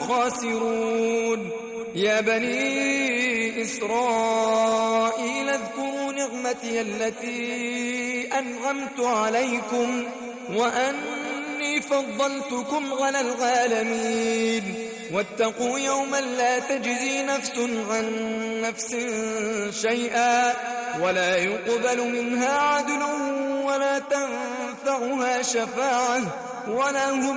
الخاسرون. يا بني إسرائيل اذكروا نعمتي التي أنعمت عليكم وأني فضلتكم على العالمين. واتقوا يوما لا تجزي نفس عن نفس شيئا ولا يقبل منها عدل ولا تنفعها شفاعة ولا هم